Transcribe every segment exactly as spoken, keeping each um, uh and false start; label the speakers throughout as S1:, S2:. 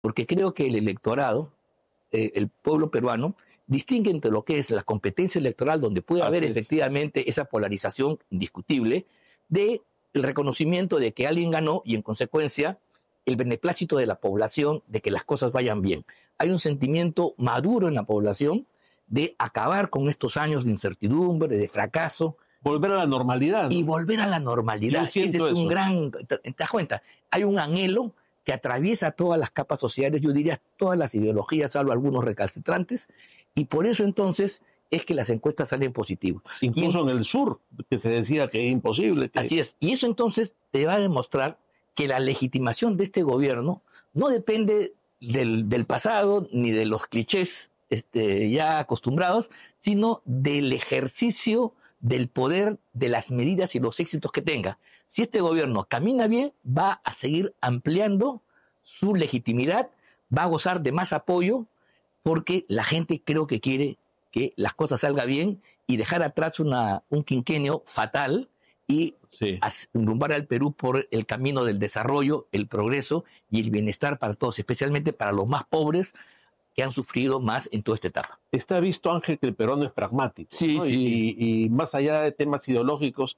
S1: porque creo que el electorado, eh, el pueblo peruano, distingue entre lo que es la competencia electoral, donde puede haber
S2: Así es.
S1: efectivamente esa polarización indiscutible, de el reconocimiento de que alguien ganó y en consecuencia el beneplácito de la población de que las cosas vayan bien. Hay un sentimiento maduro en la población de acabar con estos años de incertidumbre, de fracaso.
S2: Volver a la normalidad, ¿no?
S1: Y volver a la normalidad.
S2: Yo siento
S1: Ese es un
S2: eso.
S1: gran... ¿Te, te das cuenta? Hay un anhelo que atraviesa todas las capas sociales, yo diría todas las ideologías, salvo algunos recalcitrantes, y por eso entonces es que las encuestas salen positivas.
S2: Incluso
S1: en,
S2: en el sur, que se decía que es imposible. Que...
S1: Así es. Y eso entonces te va a demostrar que la legitimación de este gobierno no depende del, del pasado ni de los clichés este, ya acostumbrados, sino del ejercicio del poder, de las medidas y los éxitos que tenga. Si este gobierno camina bien, va a seguir ampliando su legitimidad, va a gozar de más apoyo, porque la gente creo que quiere que las cosas salgan bien y dejar atrás una, un quinquenio fatal y sí. rumbar al Perú por el camino del desarrollo, el progreso y el bienestar para todos, especialmente para los más pobres que han sufrido más en toda esta etapa.
S2: Está visto, Ángel, que el peruano es pragmático,
S1: sí,
S2: ¿no?
S1: sí.
S2: Y, y más allá de temas ideológicos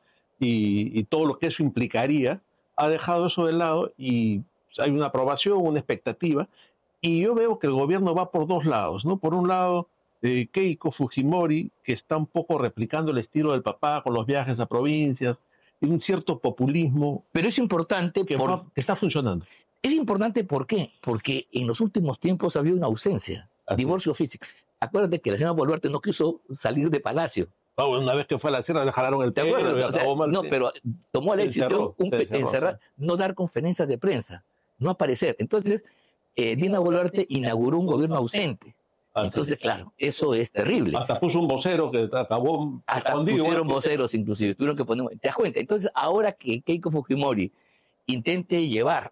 S2: y, y todo lo que eso implicaría, ha dejado eso de lado y hay una aprobación, una expectativa, y yo veo que el gobierno va por dos lados, ¿no? Por un lado, eh, Keiko Fujimori, que está un poco replicando el estilo del papá con los viajes a provincias, y un cierto populismo.
S1: Pero es importante
S2: que,
S1: por...
S2: va, que está funcionando.
S1: Es importante, ¿por qué? Porque en los últimos tiempos había una ausencia, Así. divorcio físico. Acuérdate que la señora Boluarte no quiso salir de Palacio.
S2: Oh, una vez que fue a la sierra le jalaron el
S1: ¿Te
S2: pelo.
S1: acuerdas? O sea,
S2: mal,
S1: no,
S2: sí.
S1: pero tomó la decisión un,
S2: encerró,
S1: encerrar, no dar conferencias de prensa, no aparecer. Entonces, eh, Dina Boluarte inauguró un gobierno ausente. Así Entonces, es. claro, eso es terrible.
S2: Hasta puso un vocero que acabó...
S1: Hasta pusieron voceros, inclusive, tuvieron que poner... ¿Te das cuenta? Entonces, ahora que Keiko Fujimori intente llevar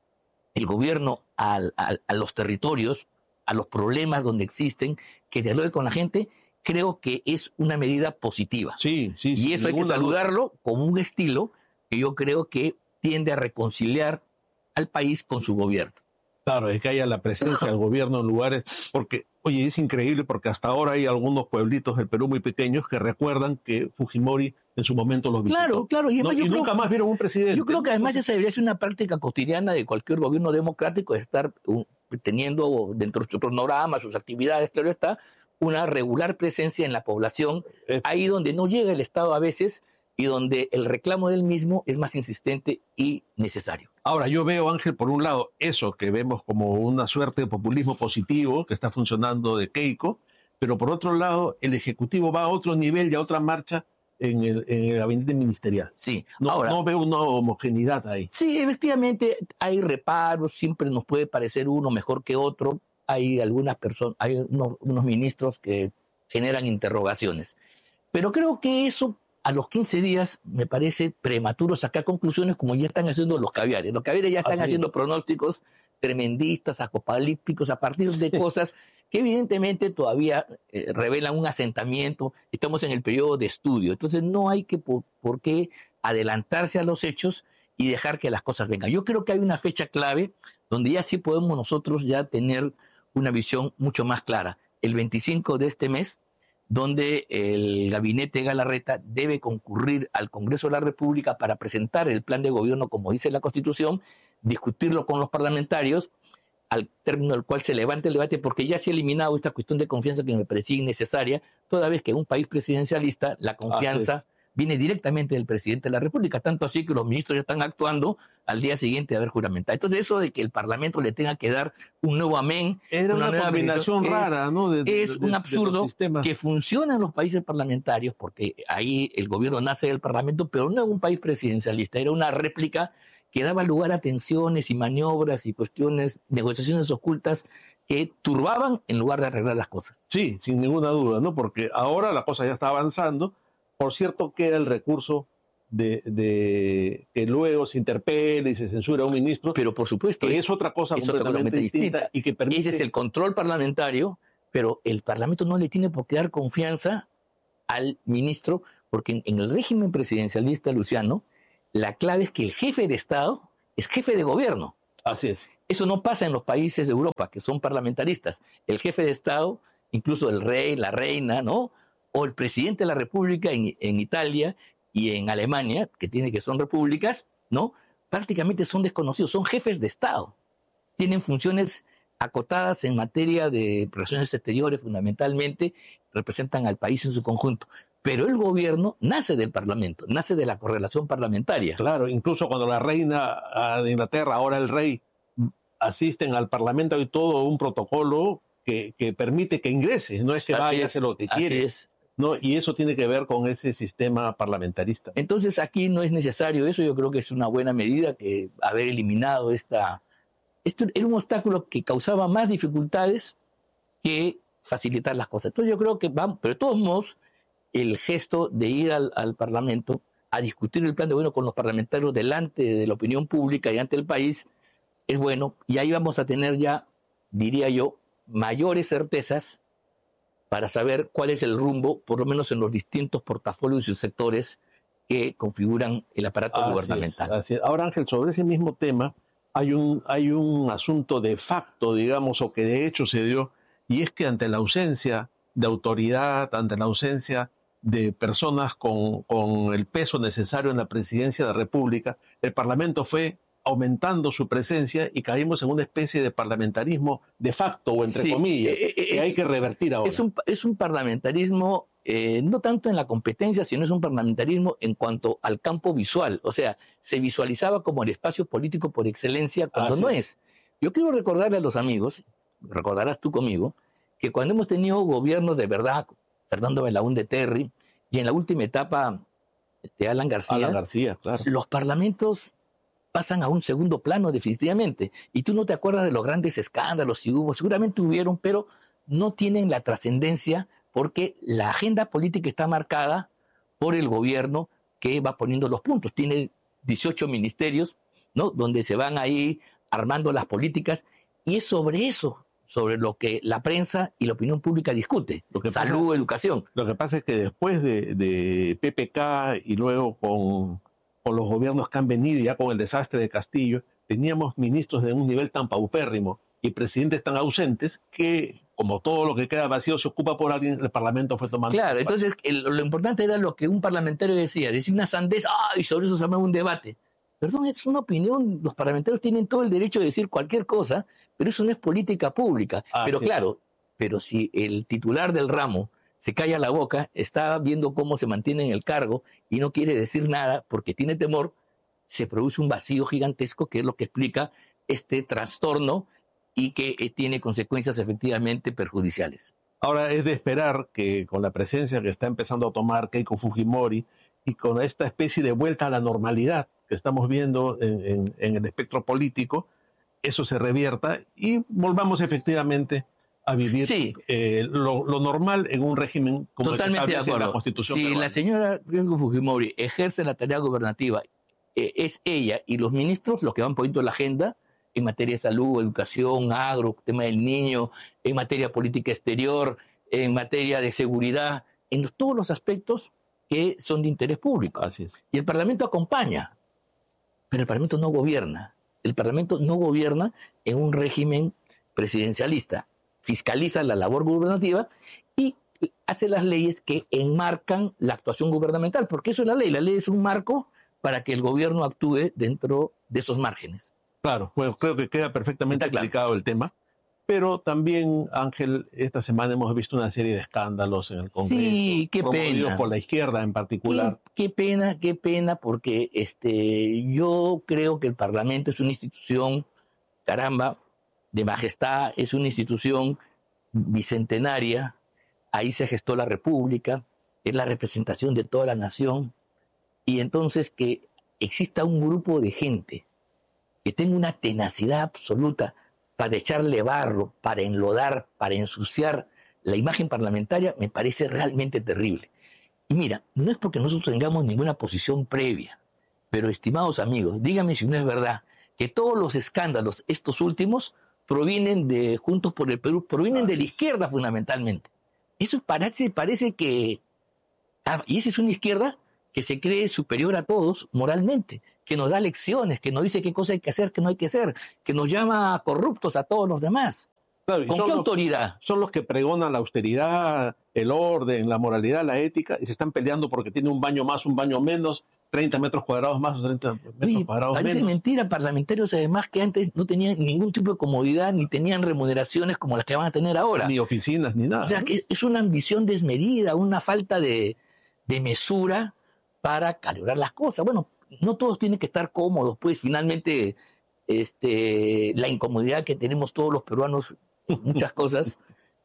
S1: el gobierno a, a, a los territorios, a los problemas donde existen, que dialogue con la gente, creo que es una medida positiva.
S2: Sí, sí,
S1: y
S2: sí,
S1: eso hay que saludarlo como un estilo que yo creo que tiende a reconciliar al país con su gobierno.
S2: Claro, es que haya la presencia del gobierno en lugares, porque, oye, es increíble porque hasta ahora hay algunos pueblitos del Perú muy pequeños que recuerdan que Fujimori en su momento los visitó.
S1: Claro, claro. Y,
S2: no,
S1: yo
S2: y
S1: creo,
S2: nunca más vieron un presidente.
S1: Yo creo que además esa debería ser una práctica cotidiana de cualquier gobierno democrático, de estar un, teniendo dentro de sus programas, sus actividades, claro está, una regular presencia en la población, eh. ahí donde no llega el Estado a veces y donde el reclamo del mismo es más insistente y necesario.
S2: Ahora, yo veo, Ángel, por un lado, eso que vemos como una suerte de populismo positivo que está funcionando de Keiko, pero por otro lado, el Ejecutivo va a otro nivel y a otra marcha en el, en el gabinete ministerial.
S1: Sí.
S2: No,
S1: Ahora,
S2: no veo una homogeneidad ahí.
S1: Sí, efectivamente, hay reparos, siempre nos puede parecer uno mejor que otro. Hay algunas personas, hay unos, unos ministros que generan interrogaciones. Pero creo que eso, a los quince días, me parece prematuro sacar conclusiones como ya están haciendo los caviares. Los caviares ya están Así. haciendo pronósticos tremendistas, apocalípticos, a partir de cosas que evidentemente todavía eh, revelan un asentamiento. Estamos en el periodo de estudio. Entonces no hay que por, por qué adelantarse a los hechos y dejar que las cosas vengan. Yo creo que hay una fecha clave donde ya sí podemos nosotros ya tener una visión mucho más clara. El veinticinco de este mes, donde el gabinete Galarreta debe concurrir al Congreso de la República para presentar el plan de gobierno, como dice la Constitución, discutirlo con los parlamentarios, al término del cual se levante el debate, porque ya se ha eliminado esta cuestión de confianza que me parecía innecesaria, toda vez que en un país presidencialista la confianza viene directamente del presidente de la República, tanto así que los ministros ya están actuando al día siguiente de haber juramentado. Entonces eso de que el Parlamento le tenga que dar un nuevo amén,
S2: era una,
S1: una nueva
S2: combinación rara,
S1: es,
S2: ¿no? De, de,
S1: es
S2: de,
S1: un absurdo que funciona en los países parlamentarios, porque ahí el gobierno nace del Parlamento, pero no en un país presidencialista, era una réplica que daba lugar a tensiones y maniobras y cuestiones, negociaciones ocultas que turbaban en lugar de arreglar las cosas.
S2: Sí, sin ninguna duda, ¿no? Porque ahora la cosa ya está avanzando. Por cierto, queda el recurso de, de que luego se interpele y se censura a un ministro.
S1: Pero por supuesto.
S2: Que
S1: es,
S2: es otra cosa
S1: es
S2: completamente
S1: otra
S2: distinta,
S1: distinta
S2: y que permite...
S1: Ese es el control parlamentario, pero el Parlamento no le tiene por qué dar confianza al ministro, porque en, en el régimen presidencialista, Luciano, la clave es que el jefe de Estado es jefe de gobierno.
S2: Así es.
S1: Eso no pasa en los países de Europa, que son parlamentaristas. El jefe de Estado, incluso el rey, la reina, ¿no? O el presidente de la República en, en Italia y en Alemania, que tiene que son repúblicas, ¿no? Prácticamente son desconocidos, son jefes de Estado. Tienen funciones acotadas en materia de relaciones exteriores, fundamentalmente, representan al país en su conjunto. Pero el gobierno nace del Parlamento, nace de la correlación parlamentaria.
S2: Claro, incluso cuando la reina de Inglaterra, ahora el rey, asisten al Parlamento, hay todo un protocolo que, que permite que ingrese, no es que vaya a hacer lo que quiere.
S1: Así es.
S2: ¿No? Y eso tiene que ver con ese sistema parlamentarista.
S1: Entonces aquí no es necesario eso, yo creo que es una buena medida que haber eliminado esta... Esto era un obstáculo que causaba más dificultades que facilitar las cosas. Entonces yo creo que vamos, pero de todos modos, el gesto de ir al, al Parlamento a discutir el plan de gobierno con los parlamentarios delante de la opinión pública y ante el país es bueno, y ahí vamos a tener ya, diría yo, mayores certezas para saber cuál es el rumbo, por lo menos en los distintos portafolios y sectores que configuran el aparato
S2: así
S1: gubernamental.
S2: Es, así es. Ahora, Ángel, sobre ese mismo tema hay un, hay un asunto de facto, digamos, o que de hecho se dio, y es que ante la ausencia de autoridad, ante la ausencia de personas con, con el peso necesario en la presidencia de la República, el Parlamento fue aumentando su presencia y caímos en una especie de parlamentarismo de facto o entre sí, comillas, eh, eh, que hay que revertir ahora.
S1: Es un, es un parlamentarismo eh, no tanto en la competencia, sino es un parlamentarismo en cuanto al campo visual. O sea, se visualizaba como el espacio político por excelencia cuando ah, no sí. es. Yo quiero recordarle a los amigos, recordarás tú conmigo, que cuando hemos tenido gobiernos de verdad, Fernando Belaúnde Terry, y en la última etapa este, Alan García,
S2: Alan García, claro.
S1: Los parlamentos pasan a un segundo plano definitivamente. Y tú no te acuerdas de los grandes escándalos, si hubo, seguramente hubieron, pero no tienen la trascendencia porque la agenda política está marcada por el gobierno que va poniendo los puntos. Tiene dieciocho ministerios, ¿no? Donde se van ahí armando las políticas y es sobre eso, sobre lo que la prensa y la opinión pública discute.
S2: Lo que
S1: Salud,
S2: pasa,
S1: educación.
S2: Lo que pasa es que después de, de P P K y luego con... con los gobiernos que han venido, ya con el desastre de Castillo, teníamos ministros de un nivel tan paupérrimo y presidentes tan ausentes que, como todo lo que queda vacío se ocupa por alguien, el Parlamento fue tomando...
S1: Claro, entonces el, lo importante era lo que un parlamentario decía, decir una sandez, ¡ah! Y sobre eso se arma un debate. Perdón, es una opinión, los parlamentarios tienen todo el derecho de decir cualquier cosa, pero eso no es política pública. Ah, pero sí, claro, pero si el titular del ramo se calla la boca, está viendo cómo se mantiene en el cargo y no quiere decir nada porque tiene temor, se produce un vacío gigantesco que es lo que explica este trastorno y que eh, tiene consecuencias efectivamente perjudiciales.
S2: Ahora es de esperar que con la presencia que está empezando a tomar Keiko Fujimori y con esta especie de vuelta a la normalidad que estamos viendo en, en, en el espectro político, eso se revierta y volvamos efectivamente a vivir
S1: sí.
S2: eh, lo, lo normal en un régimen como
S1: totalmente
S2: el que establece la Constitución
S1: si
S2: peruana.
S1: La señora Keiko Fujimori ejerce la tarea gubernativa, eh, es ella y los ministros los que van poniendo la agenda en materia de salud, educación, agro, tema del niño, en materia política exterior, en materia de seguridad, en los, todos los aspectos que son de interés público.
S2: Así es.
S1: Y el Parlamento acompaña, pero el Parlamento no gobierna. El Parlamento no gobierna en un régimen presidencialista. Fiscaliza la labor gubernativa y hace las leyes que enmarcan la actuación gubernamental, porque eso es la ley. La ley es un marco para que el gobierno actúe dentro de esos márgenes.
S2: Claro, bueno, creo que queda perfectamente Está explicado claro. el tema, pero también, Ángel, esta semana hemos visto una serie de escándalos en el Congreso.
S1: Sí, qué pena.
S2: Por la izquierda en particular.
S1: Qué, qué pena, qué pena, porque este, yo creo que el Parlamento es una institución, caramba, de majestad, es una institución bicentenaria, ahí se gestó la República, es la representación de toda la nación, y entonces que exista un grupo de gente que tenga una tenacidad absoluta para echarle barro, para enlodar, para ensuciar la imagen parlamentaria, me parece realmente terrible. Y mira, no es porque nosotros tengamos ninguna posición previa, pero estimados amigos, díganme si no es verdad que todos los escándalos, estos últimos, provienen de Juntos por el Perú, provienen de la izquierda fundamentalmente. Eso parece, parece que... Ah, y esa es una izquierda que se cree superior a todos moralmente. que nos da lecciones, que nos dice qué cosa hay que hacer, qué no hay que hacer, que nos llama corruptos a todos los demás.
S2: Claro,
S1: ¿Con qué
S2: los,
S1: autoridad?
S2: Son los que pregonan la austeridad, el orden, la moralidad, la ética, y se están peleando porque tiene un baño más, un baño menos, treinta metros cuadrados más o treinta metros
S1: Oye,
S2: cuadrados
S1: parece
S2: menos.
S1: mentira, parlamentarios además que antes no tenían ningún tipo de comodidad, ni tenían remuneraciones como las que van a tener ahora.
S2: Ni oficinas, ni nada.
S1: O sea,
S2: ¿no?
S1: que es una ambición desmedida, una falta de, de mesura para calibrar las cosas. Bueno, no todos tienen que estar cómodos, pues finalmente este, la incomodidad que tenemos todos los peruanos, muchas cosas,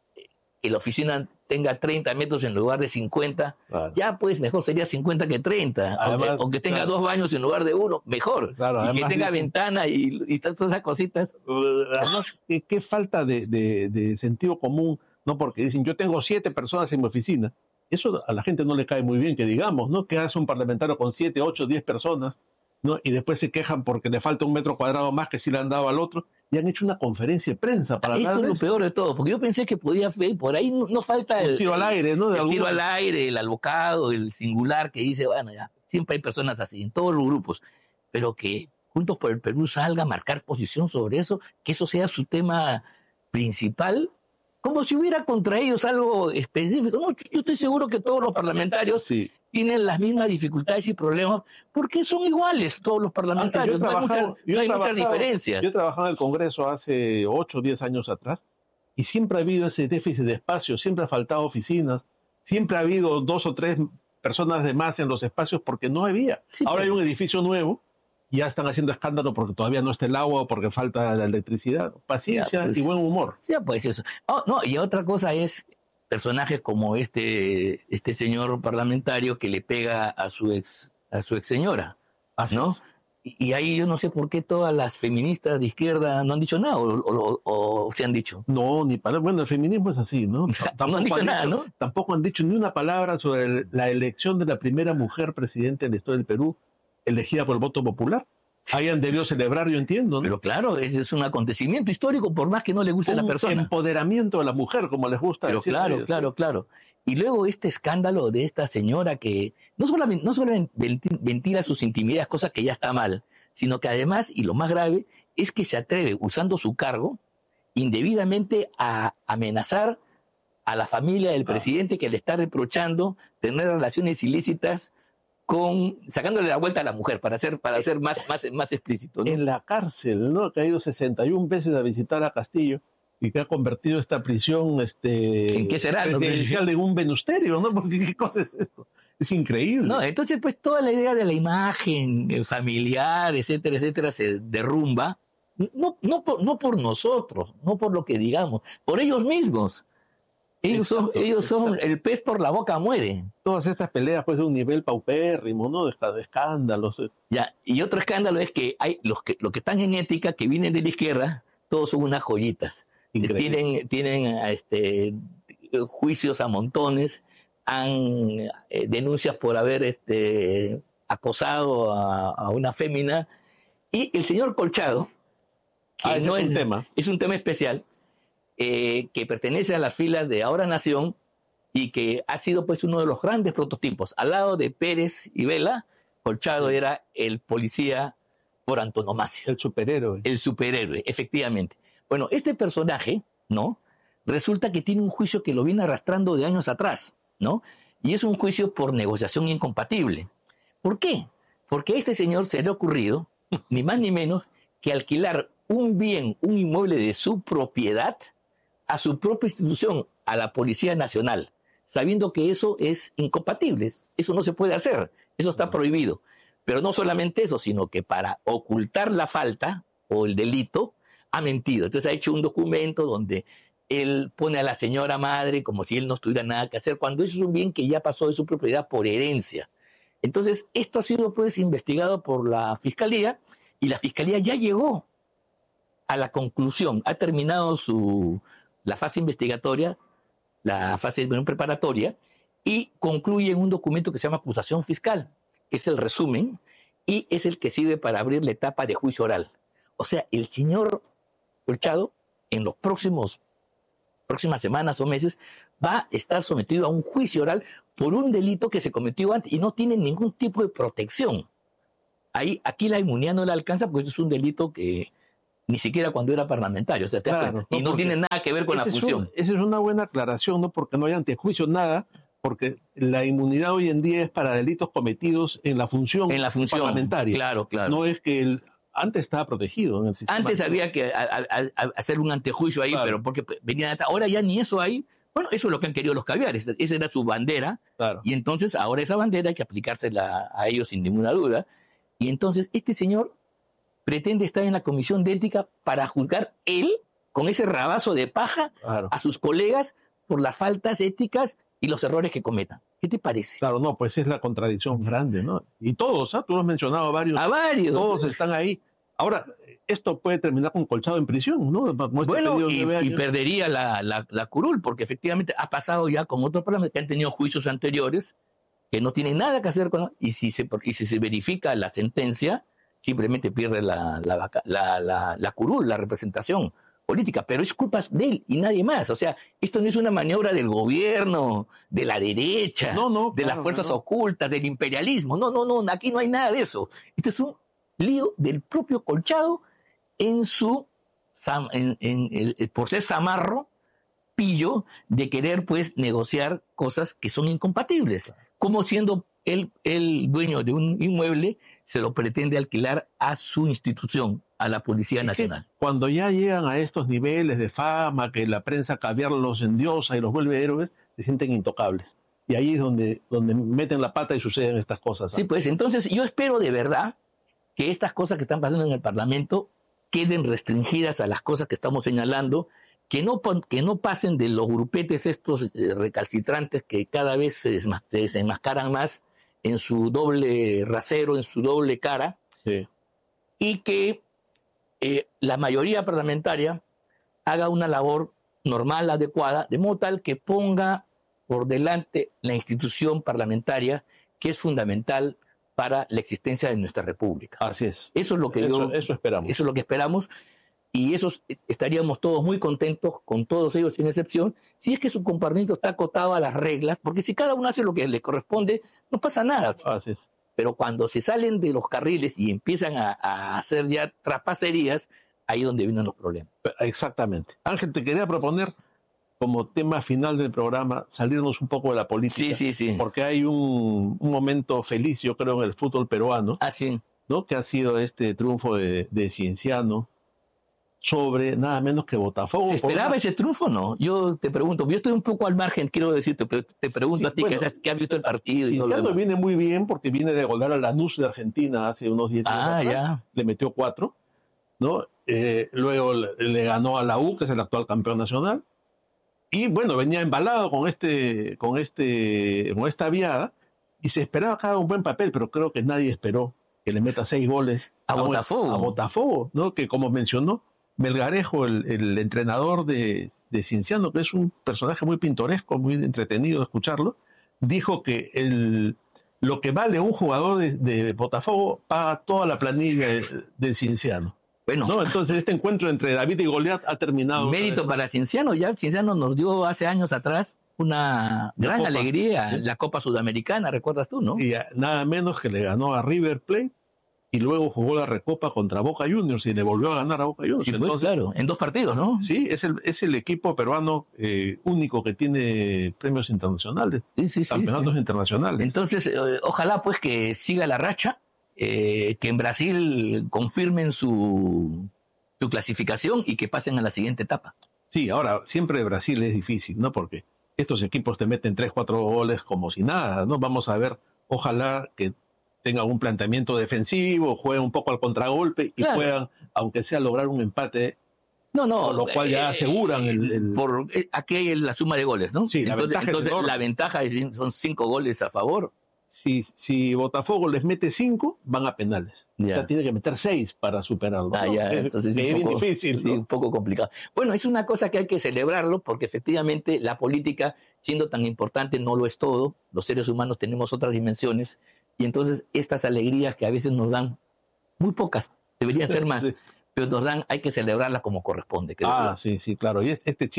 S1: que la oficina tenga treinta metros en lugar de cincuenta, claro. Ya pues mejor sería cincuenta que treinta, además, o, que, o que tenga claro. dos baños en lugar de uno, mejor, claro, y que tenga dicen, ventana y, y todas esas cositas.
S2: Además, qué, qué falta de, de, de sentido común, ¿no? Porque dicen, yo tengo siete personas en mi oficina, eso a la gente no le cae muy bien, que digamos, ¿no? Que hace un parlamentario con siete, ocho, diez personas, ¿no? Y después se quejan porque le falta un metro cuadrado más que si le han dado al otro, y han hecho una conferencia de prensa para
S1: eso
S2: hablar
S1: es lo
S2: de
S1: peor de todo, porque yo pensé que podía ver, por ahí no, no falta el,
S2: un tiro al aire, ¿no?
S1: De el tiro
S2: alguna...
S1: al aire, el albocado, el singular que dice, bueno, ya, siempre hay personas así, en todos los grupos, pero que Juntos por el Perú salga a marcar posición sobre eso, que eso sea su tema principal, como si hubiera contra ellos algo específico. No, yo estoy seguro que todos los parlamentarios sí. tienen las mismas dificultades y problemas, porque son iguales todos los parlamentarios, ah, no hay, mucha, no hay muchas diferencias.
S2: Yo trabajaba en el Congreso hace ocho o diez años atrás, y siempre ha habido ese déficit de espacio, siempre ha faltado oficinas, siempre ha habido dos o tres personas de más en los espacios porque no había. Sí, Ahora pero... hay un edificio nuevo, ya están haciendo escándalo porque todavía no está el agua o porque falta la electricidad. Paciencia ya, pues, y buen humor.
S1: Sí, pues eso. Oh, no, y otra cosa es personajes como este, este señor parlamentario que le pega a su ex, a su ex señora, ¿no? Y, y ahí yo no sé por qué todas las feministas de izquierda no han dicho nada, o, o, o, o se han dicho.
S2: No, ni palabra. Bueno, el feminismo es así, ¿no?
S1: O sea, no han dicho han nada,
S2: dicho,
S1: ¿no?
S2: Tampoco han dicho ni una palabra sobre el, la elección de la primera mujer presidente de la historia del Perú, elegida por el voto popular. Hayan debido celebrar, yo entiendo, ¿no?
S1: Pero claro, ese es un acontecimiento histórico, por más que no le guste
S2: un
S1: a la persona.
S2: Empoderamiento de la mujer, como les gusta
S1: Pero
S2: decir.
S1: Claro,
S2: ellos,
S1: claro,
S2: ¿sí?
S1: claro. Y luego este escándalo de esta señora que no solamente, no solamente ventila sus intimidades, cosa que ya está mal, sino que además, y lo más grave, es que se atreve, usando su cargo, indebidamente a amenazar a la familia del presidente ah. que le está reprochando tener relaciones ilícitas con sacándole la vuelta a la mujer, para ser, para ser más, más, más explícito, ¿no?
S2: En la cárcel, ¿no? Que ha ido sesenta y una veces a visitar a Castillo y que ha convertido esta prisión este,
S1: ¿en qué será?
S2: presidencial en un venusterio, ¿no? Porque ¿qué cosa es esto? Es increíble.
S1: No, entonces, pues toda la idea de la imagen familiar, etcétera, etcétera, se derrumba. No, no, por, no por nosotros, no por lo que digamos, por ellos mismos. Ellos exacto, son, ellos son el pez por la boca muere.
S2: Todas estas peleas pues de un nivel paupérrimo, ¿no? De, de escándalos.
S1: Ya, y otro escándalo es que hay los que, los que están en ética, que vienen de la izquierda, todos son unas joyitas. Increíble. Tienen, tienen este, juicios a montones, han eh, denuncias por haber este, acosado a, a una fémina. Y el señor Colchado, que
S2: ah,
S1: no
S2: es,
S1: es
S2: un tema.
S1: es un tema especial, Eh, que pertenece a las filas de Ahora Nación y que ha sido pues uno de los grandes prototipos. Al lado de Pérez y Vela, Colchado sí. era el policía por antonomasia.
S2: El superhéroe.
S1: El superhéroe, efectivamente. Bueno, este personaje, ¿no? Resulta que tiene un juicio que lo viene arrastrando de años atrás, ¿no? Y es un juicio por negociación incompatible. ¿Por qué? Porque a este señor se le ha ocurrido, ni más ni menos, que alquilar un bien, un inmueble de su propiedad a su propia institución, a la Policía Nacional, sabiendo que eso es incompatible, eso no se puede hacer, eso está prohibido. Pero no solamente eso, sino que para ocultar la falta o el delito, ha mentido. Entonces ha hecho un documento donde él pone a la señora madre como si él no tuviera nada que hacer, cuando eso es un bien que ya pasó de su propiedad por herencia. Entonces esto ha sido pues investigado por la Fiscalía, y la Fiscalía ya llegó a la conclusión, ha terminado su... la fase investigatoria, la fase preparatoria, y concluye en un documento que se llama acusación fiscal, que es el resumen, y es el que sirve para abrir la etapa de juicio oral. O sea, el señor Colchado, en los próximos próximas semanas o meses, va a estar sometido a un juicio oral por un delito que se cometió antes y no tiene ningún tipo de protección. ahí, aquí la inmunidad no le alcanza porque es un delito que ni siquiera cuando era parlamentario, o sea, te
S2: Claro,
S1: no, y no tiene nada que ver con la función.
S2: Es esa es una buena aclaración, ¿no? Porque no hay antejuicio, nada, porque la inmunidad hoy en día es para delitos cometidos en la función,
S1: en la función
S2: parlamentaria.
S1: Claro, claro.
S2: No es que el, antes estaba protegido. En el sistema
S1: antes
S2: anterior.
S1: había que a, a, a hacer un antejuicio ahí, claro. pero porque venía ahora ya ni eso hay. Bueno, eso es lo que han querido los caviares, esa era su bandera,
S2: claro.
S1: y entonces ahora esa bandera hay que aplicársela a ellos sin ninguna duda. Y entonces este señor pretende estar en la comisión de ética para juzgar él, con ese rabazo de paja, claro. a sus colegas por las faltas éticas y los errores que cometan. ¿Qué te parece?
S2: Claro, no, pues es la contradicción grande, ¿no? Y todos, ¿ah? Tú lo has mencionado a varios.
S1: A varios.
S2: Todos están ahí. Ahora, esto puede terminar con Colchado en prisión, ¿no?
S1: Este bueno, y, y perdería la, la, la curul, porque efectivamente ha pasado ya con otros parlamentos que han tenido juicios anteriores que no tienen nada que hacer con... Y si se, y si se verifica la sentencia, simplemente pierde la, la, la, la, la curul, la representación política, pero es culpa de él y nadie más. O sea, esto no es una maniobra del gobierno, de la derecha,
S2: no, no,
S1: de
S2: claro,
S1: las fuerzas
S2: no.
S1: ocultas, del imperialismo. No, no, no, aquí no hay nada de eso. Esto es un lío del propio Colchado en su, en, en, en, por ser zamarro, pillo, de querer pues negociar cosas que son incompatibles. Como siendo él el dueño de un inmueble, se lo pretende alquilar a su institución, a la Policía Nacional.
S2: Cuando ya llegan a estos niveles de fama, que la prensa caviar los endiosa y los vuelve héroes, se sienten intocables. Y ahí es donde, donde meten la pata y suceden estas cosas.
S1: Sí, pues entonces yo espero de verdad que estas cosas que están pasando en el Parlamento queden restringidas a las cosas que estamos señalando, que no, que no pasen de los grupetes estos recalcitrantes que cada vez se, desma, se desenmascaran más en su doble rasero, en su doble cara,
S2: sí.
S1: y que eh, la mayoría parlamentaria haga una labor normal, adecuada, de modo tal que ponga por delante la institución parlamentaria, que es fundamental para la existencia de nuestra república.
S2: Así es.
S1: Eso es lo que
S2: eso,
S1: yo,
S2: eso esperamos.
S1: Eso es lo que esperamos. Y eso estaríamos todos muy contentos, con todos ellos sin excepción, si es que su comportamiento está acotado a las reglas, porque si cada uno hace lo que le corresponde, no pasa nada.
S2: Así es.
S1: Pero cuando se salen de los carriles y empiezan a, a hacer ya traspacerías, ahí es donde vienen los problemas.
S2: Exactamente. Ángel, te quería proponer, como tema final del programa, salirnos un poco de la política.
S1: Sí, sí, sí.
S2: Porque hay un, un momento feliz, yo creo, en el fútbol peruano.
S1: Ah, sí.
S2: ¿No? Que ha sido este triunfo de, de Cienciano sobre nada menos que Botafogo.
S1: ¿Se esperaba ese triunfo no? Yo te pregunto, yo estoy un poco al margen, quiero decirte, pero te pregunto sí, a ti bueno, que, has, que has visto el partido.
S2: Cienciano viene muy bien porque viene de golear a Lanús de Argentina hace unos diez días
S1: ah,
S2: atrás.
S1: Ya.
S2: Le metió cuatro, ¿no? Eh, luego le, le ganó a la U, que es el actual campeón nacional. Y bueno, venía embalado con este, con este, con esta viada y se esperaba que haga un buen papel, pero creo que nadie esperó que le meta seis goles
S1: a, a Botafogo.
S2: A Botafogo, ¿no? Que como mencionó Melgarejo, el, el entrenador de, de Cienciano, que es un personaje muy pintoresco, muy entretenido de escucharlo, dijo que el, lo que vale un jugador de, de Botafogo paga toda la planilla de, de Cienciano.
S1: Bueno,
S2: ¿no? Entonces este encuentro entre David y Goliat ha terminado.
S1: Mérito para Cienciano, ya Cienciano nos dio hace años atrás una la gran Copa, alegría, ¿sí? La Copa Sudamericana, ¿recuerdas tú, no?
S2: Y nada menos que le ganó a River Plate y luego jugó la Recopa contra Boca Juniors y le volvió a ganar a Boca Juniors.
S1: Sí, pues,
S2: entonces,
S1: claro, en dos partidos, ¿no?
S2: Sí, es el, es el equipo peruano eh, único que tiene premios internacionales,
S1: sí, sí,
S2: campeonatos
S1: sí.
S2: internacionales.
S1: Entonces, eh, ojalá pues que siga la racha, eh, que en Brasil confirmen su, su clasificación y que pasen a la siguiente etapa.
S2: Sí, ahora, siempre Brasil es difícil, ¿no? Porque estos equipos te meten tres, cuatro goles como si nada, ¿no? Vamos a ver, ojalá que tengan un planteamiento defensivo, jueguen un poco al contragolpe y claro. puedan, aunque sea, lograr un empate.
S1: No, no.
S2: Con lo cual ya aseguran
S1: eh,
S2: el, el...
S1: Por, eh, aquí hay la suma de goles, ¿no?
S2: Sí,
S1: entonces,
S2: la ventaja,
S1: entonces,
S2: es
S1: la ventaja es, son cinco goles a favor.
S2: Si, si Botafogo les mete cinco, van a penales. Ya. O sea, tiene que meter seis para superarlo.
S1: Ah,
S2: ¿no?
S1: ya,
S2: es,
S1: entonces
S2: es,
S1: es un
S2: bien
S1: poco,
S2: difícil.
S1: Sí,
S2: ¿no?
S1: un poco complicado. Bueno, es una cosa que hay que celebrarlo porque efectivamente la política, siendo tan importante, no lo es todo. Los seres humanos tenemos otras dimensiones y entonces estas alegrías que a veces nos dan, muy pocas, deberían ser más, sí. pero nos dan, hay que celebrarlas como corresponde. Creo
S2: ah,
S1: yo.
S2: sí, sí, claro. Y este chico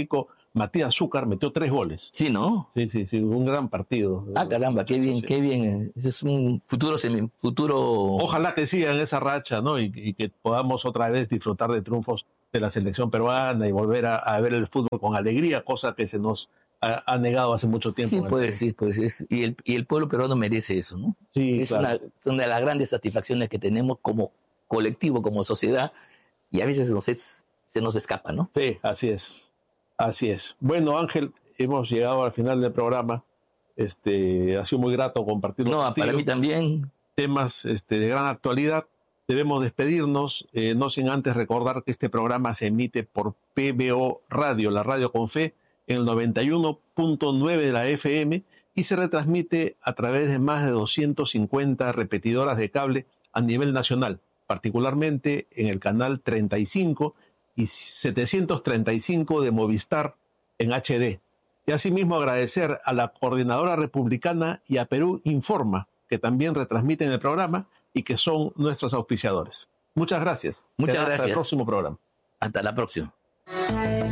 S2: Matías Zúcar metió tres goles.
S1: Sí, ¿no?
S2: Sí, sí, sí, un gran partido.
S1: Ah, caramba, qué bien,
S2: sí.
S1: qué bien. Ese es un futuro semi, futuro.
S2: Ojalá que sigan esa racha, ¿no? Y, y que podamos otra vez disfrutar de triunfos de la selección peruana y volver a, a ver el fútbol con alegría, cosa que se nos ha, ha negado hace mucho tiempo.
S1: Sí, pues sí, pues es, y el, y el pueblo peruano merece eso, ¿no?
S2: Sí,
S1: es
S2: claro.
S1: una, es una de las grandes satisfacciones que tenemos como colectivo, como sociedad, y a veces nos es, se nos escapa, ¿no?
S2: Sí, así es, así es. Bueno, Ángel, hemos llegado al final del programa. Este, ha sido muy grato compartirlo
S1: No,
S2: contigo.
S1: para mí también.
S2: Temas este, de gran actualidad. Debemos despedirnos, eh, no sin antes recordar que este programa se emite por P B O Radio, la radio con fe, en el noventa y uno punto nueve de la F M y se retransmite a través de más de doscientas cincuenta repetidoras de cable a nivel nacional, particularmente en el canal treinta y cinco y setecientos treinta y cinco de Movistar en H D. Y asimismo agradecer a la Coordinadora Republicana y a Perú Informa, que también retransmiten el programa y que son nuestros auspiciadores. Muchas gracias.
S1: Muchas
S2: Será
S1: gracias.
S2: Hasta el próximo programa.
S1: Hasta la próxima.